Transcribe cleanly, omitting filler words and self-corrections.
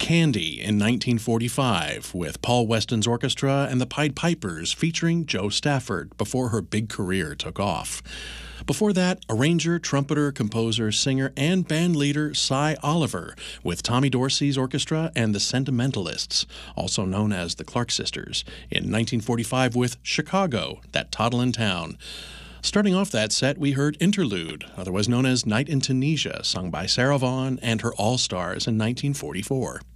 Candy in 1945 with Paul Weston's orchestra and the Pied Pipers featuring Jo Stafford before her big career took off. Before that, arranger, trumpeter, composer, singer, and band leader Cy Oliver with Tommy Dorsey's orchestra and the Sentimentalists, also known as the Clark Sisters, in 1945 with Chicago, That Toddlin' Town. Starting off that set, we heard Interlude, otherwise known as Night in Tunisia, sung by Sarah Vaughan and her All-Stars in 1944.